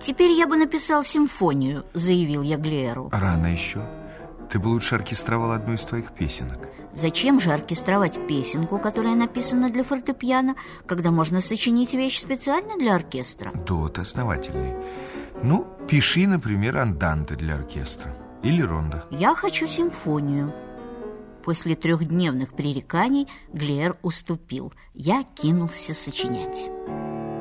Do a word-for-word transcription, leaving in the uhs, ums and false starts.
Теперь я бы написал симфонию, заявил я Глиеру. Рано еще. Ты бы лучше оркестровал одну из твоих песенок. Зачем же оркестровать песенку, которая написана для фортепиано, когда можно сочинить вещь специально для оркестра? Довод основательный. Ну, пиши, например, анданте для оркестра. Или рондо. Я хочу симфонию. После трехдневных пререканий Глиер уступил. Я кинулся сочинять.